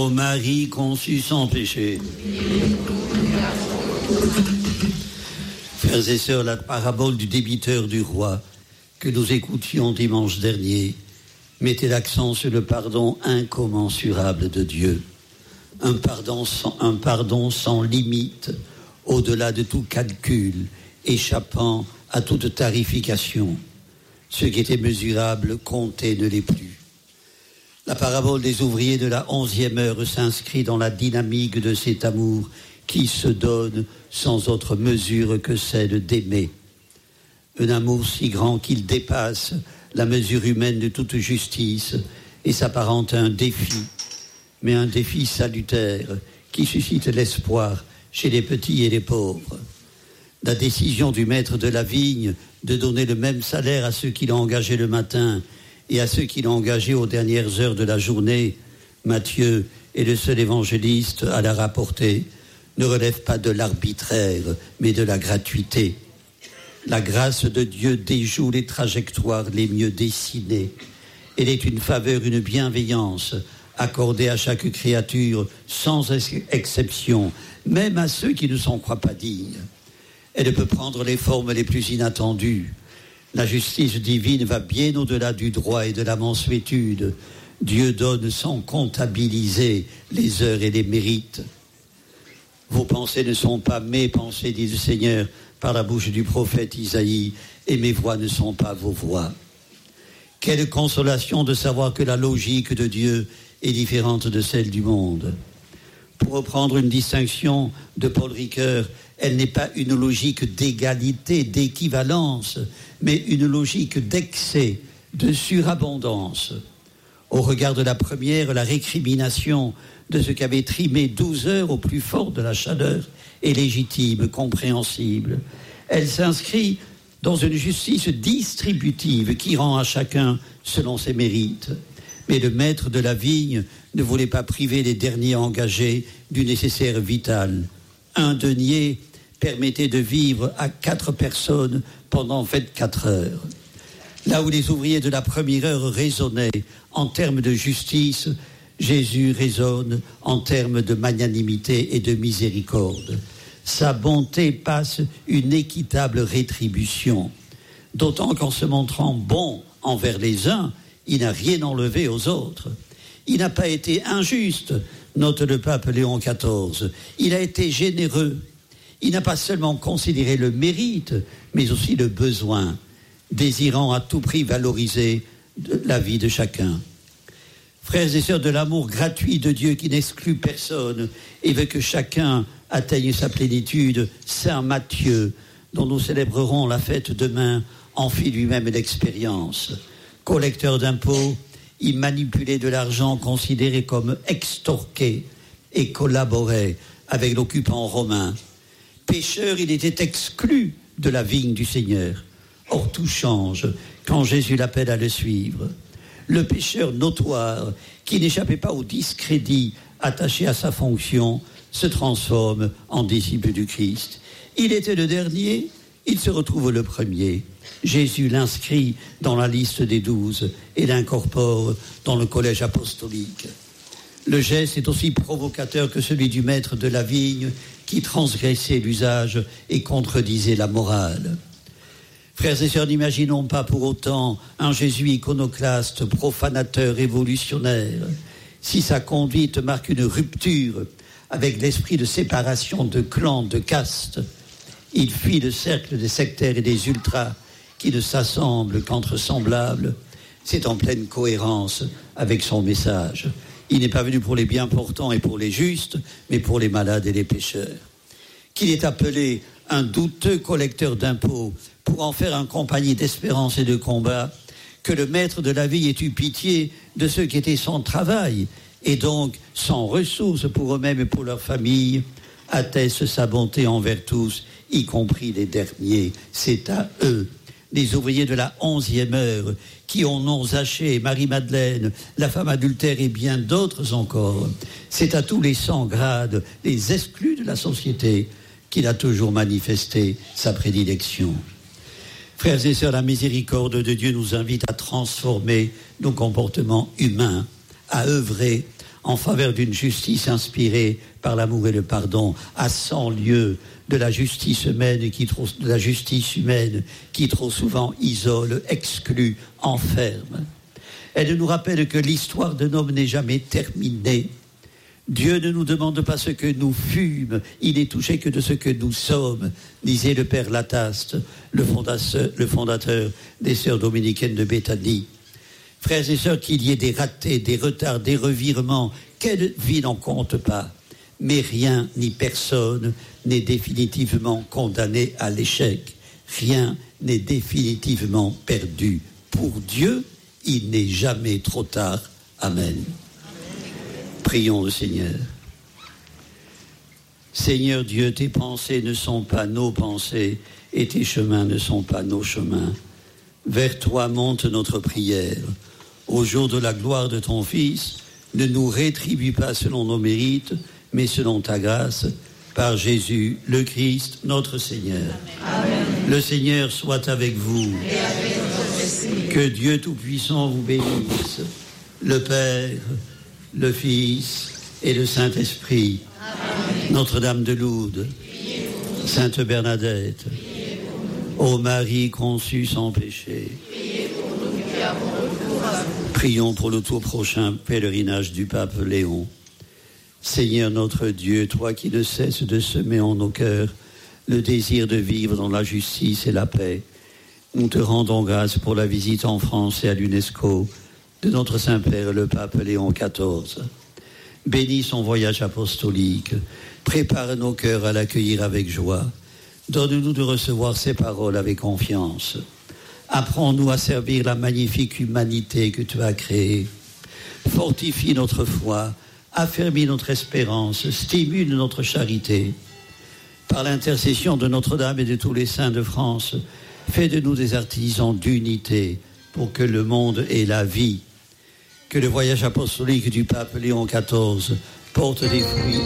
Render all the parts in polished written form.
Ô Marie conçue sans péché. Frères et sœurs, la parabole du débiteur du roi que nous écoutions dimanche dernier mettait l'accent sur le pardon incommensurable de Dieu. Un pardon sans limite, au-delà de tout calcul, échappant à toute tarification. Ce qui était mesurable, compté, ne l'est plus. La parabole des ouvriers de la 11e heure s'inscrit dans la dynamique de cet amour qui se donne sans autre mesure que celle d'aimer. Un amour si grand qu'il dépasse la mesure humaine de toute justice et s'apparente à un défi, mais un défi salutaire qui suscite l'espoir chez les petits et les pauvres. La décision du maître de la vigne de donner le même salaire à ceux qui l'ont engagé le matin et à ceux qui l'ont engagé aux dernières heures de la journée, Matthieu est le seul évangéliste à la rapporter, ne relève pas de l'arbitraire, mais de la gratuité. La grâce de Dieu déjoue les trajectoires les mieux dessinées. Elle est une faveur, une bienveillance accordée à chaque créature sans exception, même à ceux qui ne s'en croient pas dignes. Elle peut prendre les formes les plus inattendues. La justice divine va bien au-delà du droit et de la mansuétude. Dieu donne sans comptabiliser les heures et les mérites. Vos pensées ne sont pas mes pensées, dit le Seigneur par la bouche du prophète Isaïe, et mes voix ne sont pas vos voix. Quelle consolation de savoir que la logique de Dieu est différente de celle du monde. Pour reprendre une distinction de Paul Ricoeur, elle n'est pas une logique d'égalité, d'équivalence, mais une logique d'excès, de surabondance. Au regard de la première, la récrimination de ce qu'avait trimé 12 heures au plus fort de la chaleur est légitime, compréhensible. Elle s'inscrit dans une justice distributive qui rend à chacun selon ses mérites. Mais le maître de la vigne ne voulait pas priver les derniers engagés du nécessaire vital. Un denier permettait de vivre à 4 personnes pendant 24 heures. Là où les ouvriers de la première heure raisonnaient en termes de justice, Jésus raisonne en termes de magnanimité et de miséricorde. Sa bonté passe une équitable rétribution, d'autant qu'en se montrant bon envers les uns, il n'a rien enlevé aux autres. Il n'a pas été injuste, note le pape Léon XIV. Il a été généreux. Il n'a pas seulement considéré le mérite, mais aussi le besoin, désirant à tout prix valoriser la vie de chacun. Frères et sœurs, de l'amour gratuit de Dieu qui n'exclut personne et veut que chacun atteigne sa plénitude, Saint Matthieu, dont nous célébrerons la fête demain, en fit lui-même l'expérience. Collecteur d'impôts, il manipulait de l'argent considéré comme extorqué et collaborait avec l'occupant romain. Pécheur, il était exclu de la vigne du Seigneur. Or, tout change quand Jésus l'appelle à le suivre. Le pécheur notoire, qui n'échappait pas au discrédit attaché à sa fonction, se transforme en disciple du Christ. Il était le dernier, il se retrouve le premier. Jésus l'inscrit dans la liste des 12 et l'incorpore dans le collège apostolique. Le geste est aussi provocateur que celui du maître de la vigne qui transgressait l'usage et contredisait la morale. Frères et sœurs, n'imaginons pas pour autant un Jésus iconoclaste, profanateur, révolutionnaire. Si sa conduite marque une rupture avec l'esprit de séparation de clans, de castes, il fuit le cercle des sectaires et des ultras qui ne s'assemblent qu'entre semblables. C'est en pleine cohérence avec son message. Il n'est pas venu pour les bien portants et pour les justes, mais pour les malades et les pécheurs. Qu'il est appelé un douteux collecteur d'impôts pour en faire un compagnie d'espérance et de combat, que le maître de la vie ait eu pitié de ceux qui étaient sans travail et donc sans ressources pour eux-mêmes et pour leur famille, atteste sa bonté envers tous, y compris les derniers. C'est à eux, les ouvriers de la 11e heure, qui ont non Zachée, Marie-Madeleine, la femme adultère et bien d'autres encore. C'est à tous les sans grades, les exclus de la société, qu'il a toujours manifesté sa prédilection. Frères et sœurs, la miséricorde de Dieu nous invite à transformer nos comportements humains, à œuvrer en faveur d'une justice inspirée par l'amour et le pardon, à 100 lieues de la justice humaine qui trop souvent isole, exclut, enferme. Elle nous rappelle que l'histoire d'un homme n'est jamais terminée. Dieu ne nous demande pas ce que nous fûmes, il n'est touché que de ce que nous sommes, disait le Père Lataste, le fondateur des Sœurs dominicaines de Béthanie. Frères et sœurs, qu'il y ait des ratés, des retards, des revirements, quelle vie n'en compte pas. Mais rien ni personne n'est définitivement condamné à l'échec. Rien n'est définitivement perdu. Pour Dieu, il n'est jamais trop tard. Amen. Prions le Seigneur. Seigneur Dieu, tes pensées ne sont pas nos pensées et tes chemins ne sont pas nos chemins. Vers toi monte notre prière. Au jour de la gloire de ton Fils, ne nous rétribue pas selon nos mérites, mais selon ta grâce, par Jésus, le Christ, notre Seigneur. Amen. Le Seigneur soit avec vous. Et avec votre esprit. Que Dieu Tout-Puissant vous bénisse, le Père, le Fils et le Saint-Esprit. Amen. Notre-Dame de Lourdes, Sainte Bernadette, ô Marie conçue sans péché, prions pour le tout prochain pèlerinage du pape Léon. Seigneur notre Dieu, toi qui ne cesses de semer en nos cœurs le désir de vivre dans la justice et la paix, nous te rendons grâce pour la visite en France et à l'UNESCO de notre Saint-Père le pape Léon XIV. Bénis son voyage apostolique, prépare nos cœurs à l'accueillir avec joie, donne-nous de recevoir ses paroles avec confiance. Apprends-nous à servir la magnifique humanité que tu as créée. Fortifie notre foi, affermis notre espérance, stimule notre charité. Par l'intercession de Notre-Dame et de tous les saints de France, fais de nous des artisans d'unité pour que le monde ait la vie. Que le voyage apostolique du pape Léon XIV porte des fruits.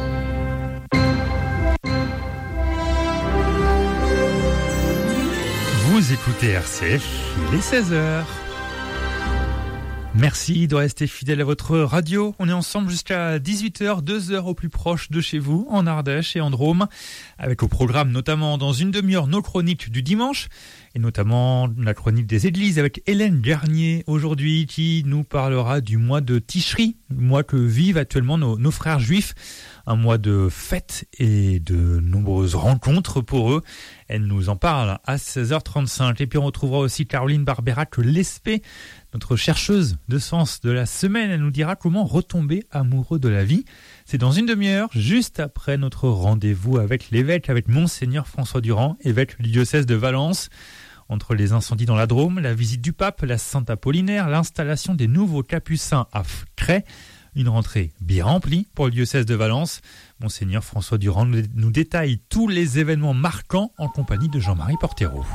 Vous écoutez RCF, il est 16h. Merci de rester fidèle à votre radio. On est ensemble jusqu'à 18h, 2h au plus proche de chez vous, en Ardèche et en Drôme, avec au programme notamment dans une demi-heure nos chroniques du dimanche, et notamment la chronique des églises avec Hélène Garnier aujourd'hui, qui nous parlera du mois de Tishri, le mois que vivent actuellement nos frères juifs, un mois de fêtes et de nombreuses rencontres pour eux. Elle nous en parle à 16h35. Et puis on retrouvera aussi Caroline Barberac-Lespée, notre chercheuse de sens de la semaine. Elle nous dira comment retomber amoureux de la vie. C'est dans une demi-heure, juste après notre rendez-vous avec l'évêque, avec Monseigneur François Durand, évêque du diocèse de Valence. Entre les incendies dans la Drôme, la visite du pape, la Sainte Apollinaire, l'installation des nouveaux capucins à Crest, une rentrée bien remplie pour le diocèse de Valence. Monseigneur François Durand nous détaille tous les événements marquants en compagnie de Jean-Marie Portero.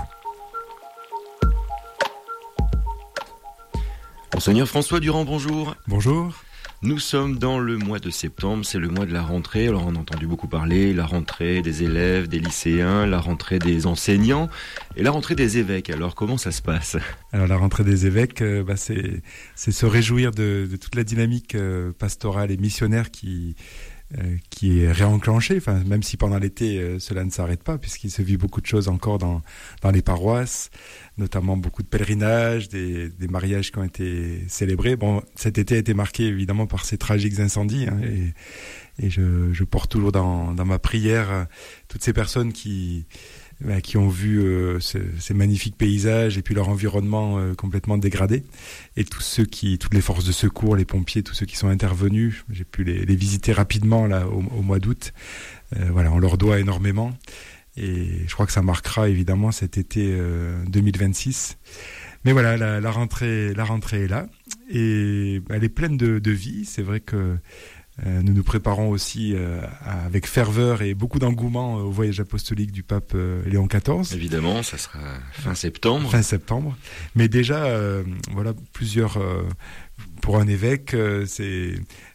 Monseigneur François Durand, bonjour. Bonjour. Nous sommes dans le mois de septembre, c'est le mois de la rentrée. Alors on a entendu beaucoup parler, la rentrée des élèves, des lycéens, la rentrée des enseignants et la rentrée des évêques. Alors comment ça se passe ? Alors la rentrée des évêques, c'est se réjouir de toute la dynamique pastorale et missionnaire qui est réenclenchée, enfin, même si pendant l'été cela ne s'arrête pas, puisqu'il se vit beaucoup de choses encore dans les paroisses, notamment beaucoup de pèlerinages, des mariages qui ont été célébrés. Bon, cet été a été marqué évidemment par ces tragiques incendies, hein, et je porte toujours dans ma prière toutes ces personnes qui ont vu ces magnifiques paysages et puis leur environnement complètement dégradé, et toutes les forces de secours, les pompiers, tous ceux qui sont intervenus. J'ai pu les visiter rapidement là au mois d'août. On leur doit énormément, et je crois que ça marquera évidemment cet été 2026. Mais voilà, la rentrée est là, et elle est pleine de vie. C'est vrai que nous nous préparons aussi avec ferveur et beaucoup d'engouement au voyage apostolique du pape Léon XIV. Évidemment, ça sera fin septembre. Fin septembre. Mais déjà, plusieurs... pour un évêque, c'est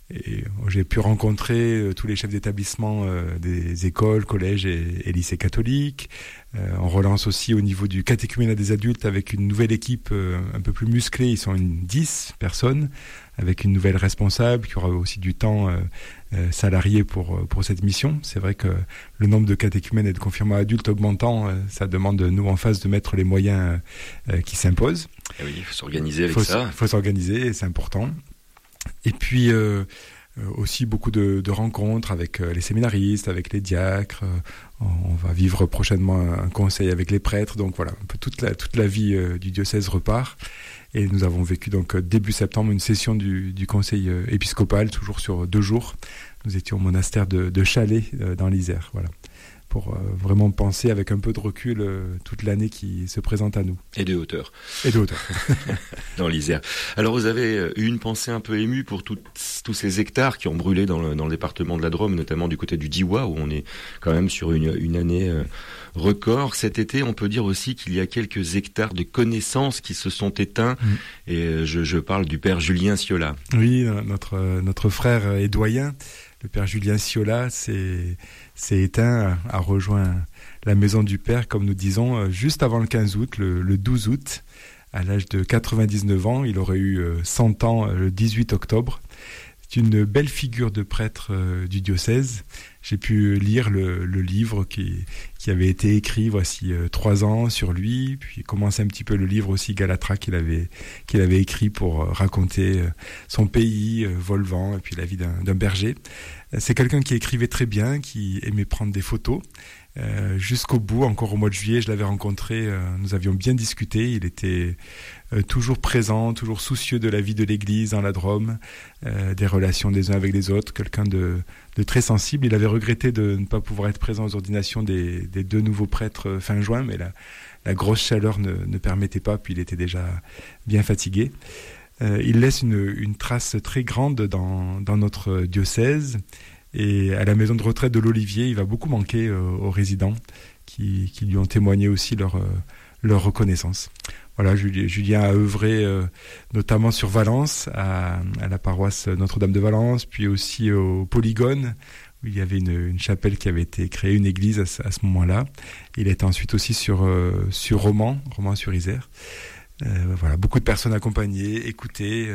Et j'ai pu rencontrer tous les chefs d'établissement des écoles, collèges et lycées catholiques. On relance aussi au niveau du catéchuménat des adultes avec une nouvelle équipe un peu plus musclée. Ils sont 10 personnes avec une nouvelle responsable qui aura aussi du temps salarié pour cette mission. C'est vrai que le nombre de catéchumènes et de confirmants adultes augmentant, ça demande nous en face de mettre les moyens qui s'imposent. Et oui, il faut s'organiser avec ça. Il faut s'organiser, et c'est important. Et puis aussi beaucoup de rencontres avec les séminaristes, avec les diacres. On va vivre prochainement un conseil avec les prêtres. Donc voilà, un peu toute la vie du diocèse repart. Et nous avons vécu donc début septembre une session du conseil épiscopal, toujours sur 2 jours. Nous étions au monastère de Chalais dans l'Isère, voilà, pour vraiment penser avec un peu de recul toute l'année qui se présente à nous. Et de hauteur. Dans l'Isère. Alors vous avez eu une pensée un peu émue pour tous ces hectares qui ont brûlé dans le département de la Drôme, notamment du côté du Diois, où on est quand même sur une année record. Cet été, on peut dire aussi qu'il y a quelques hectares de connaissances qui se sont éteints. Et je parle du père Julien Ciola. Oui, notre frère et doyen, le père Julien Ciola, s'est éteint, a rejoint la maison du Père, comme nous disons, juste avant le 15 août, le 12 août, à l'âge de 99 ans. Il aurait eu 100 ans le 18 octobre. C'est une belle figure de prêtre du diocèse. J'ai pu lire le livre qui avait été écrit voici 3 ans sur lui, puis commencer un petit peu le livre aussi Galatra qu'il avait écrit pour raconter son pays, Volvan, et puis la vie d'un berger. C'est quelqu'un qui écrivait très bien, qui aimait prendre des photos. Jusqu'au bout, encore au mois de juillet, je l'avais rencontré, nous avions bien discuté, il était toujours présent, toujours soucieux de la vie de l'Église dans la Drôme, des relations des uns avec les autres, quelqu'un de très sensible. Il avait regretté de ne pas pouvoir être présent aux ordinations des 2 nouveaux prêtres fin juin, mais la grosse chaleur ne permettait pas, puis il était déjà bien fatigué. Il laisse une trace très grande dans notre diocèse. Et à la maison de retraite de l'Olivier, il va beaucoup manquer aux résidents qui lui ont témoigné aussi leur reconnaissance. Voilà, Julien a œuvré notamment sur Valence, à la paroisse Notre-Dame de Valence, puis aussi au Polygone, où il y avait une chapelle qui avait été créée, une église à ce moment-là. Il était ensuite aussi sur Romans-sur-Isère. Voilà, beaucoup de personnes accompagnées, écoutées,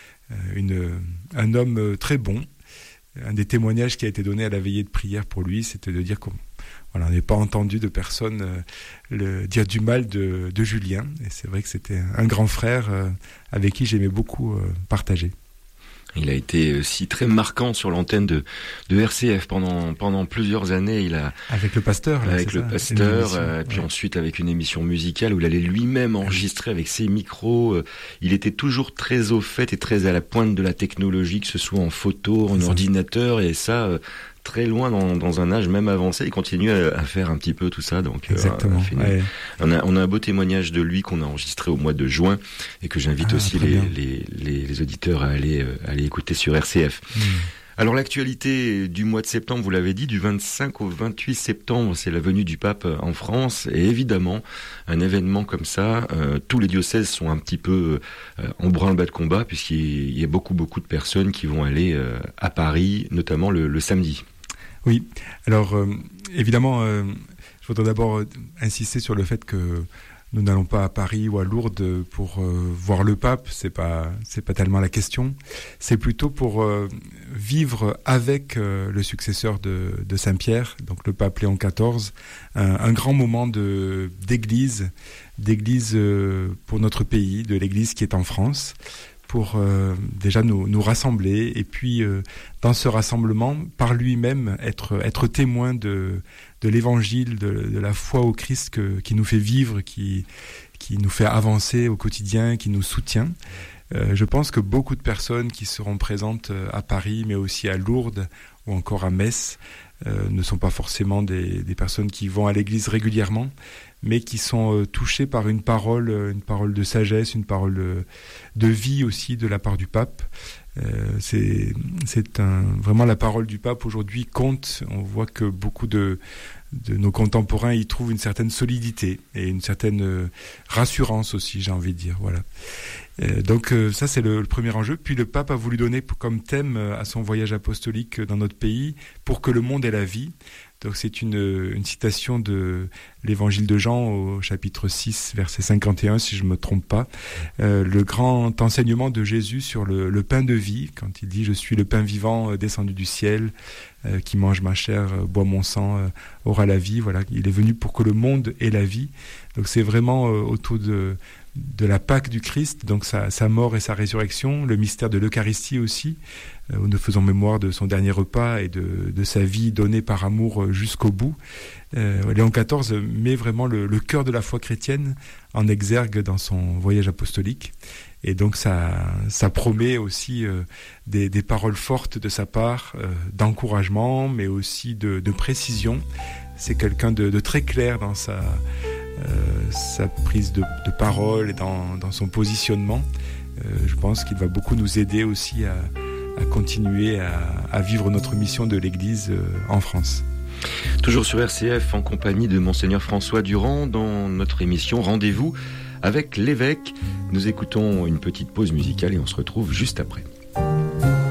un homme très bon. Un des témoignages qui a été donné à la veillée de prière pour lui, c'était de dire qu'on n'avait pas entendu de personne dire du mal de Julien. Et c'est vrai que c'était un grand frère avec qui j'aimais beaucoup partager. Il a été aussi très marquant sur l'antenne de RCF pendant plusieurs années. Avec le pasteur. Là, avec le pasteur, puis ensuite avec une émission musicale où il allait lui-même enregistrer avec ses micros. Il était toujours très au fait et très à la pointe de la technologie, que ce soit en photo, en ordinateur, et ça... très loin dans un âge même avancé, il continue à faire un petit peu tout ça. Donc, exactement. On a un beau témoignage de lui qu'on a enregistré au mois de juin et que j'invite aussi les auditeurs à aller écouter sur RCF. Alors l'actualité du mois de septembre, vous l'avez dit, du 25 au 28 septembre, c'est la venue du pape en France. Et évidemment, un événement comme ça, tous les diocèses sont un petit peu en branle-bas de combat, puisqu'il y a beaucoup de personnes qui vont aller à Paris, notamment le samedi. Oui, alors évidemment, je voudrais d'abord insister sur le fait que nous n'allons pas à Paris ou à Lourdes pour voir le pape, c'est pas tellement la question. C'est plutôt pour vivre avec le successeur de Saint-Pierre, donc le pape Léon XIV, un grand moment d'église pour notre pays, de l'église qui est en France, pour déjà nous rassembler, et puis dans ce rassemblement, par lui-même, être témoin de l'évangile, de la foi au Christ qui nous fait vivre, qui nous fait avancer au quotidien, qui nous soutient. Je pense que beaucoup de personnes qui seront présentes à Paris, mais aussi à Lourdes ou encore à Metz, ne sont pas forcément des personnes qui vont à l'église régulièrement, mais qui sont touchées par une parole de sagesse, une parole de vie aussi de la part du pape. Vraiment la parole du pape aujourd'hui compte. On voit que beaucoup de nos contemporains y trouvent une certaine solidité et une certaine rassurance aussi, j'ai envie de dire. Voilà. Donc ça c'est le premier enjeu. Puis le pape a voulu donner comme thème à son voyage apostolique dans notre pays, pour que le monde ait la vie. Donc c'est une citation de l'évangile de Jean au chapitre 6, verset 51, si je ne me trompe pas. Le grand enseignement de Jésus sur le pain de vie, quand il dit « Je suis le pain vivant descendu du ciel, qui mange ma chair, boit mon sang, aura la vie ». Voilà, il est venu pour que le monde ait la vie. Donc c'est vraiment autour de la Pâque du Christ, donc sa mort et sa résurrection, le mystère de l'Eucharistie aussi, où nous faisons mémoire de son dernier repas et de sa vie donnée par amour jusqu'au bout. Léon XIV met vraiment le cœur de la foi chrétienne en exergue dans son voyage apostolique. Et donc ça promet aussi des paroles fortes de sa part, d'encouragement, mais aussi de précision. C'est quelqu'un de très clair dans sa prise de parole et dans son positionnement. Je pense qu'il va beaucoup nous aider aussi à continuer à vivre notre mission de l'Église en France. Toujours sur RCF, en compagnie de Monseigneur François Durand, dans notre émission Rendez-vous avec l'évêque. Nous écoutons une petite pause musicale et on se retrouve juste après.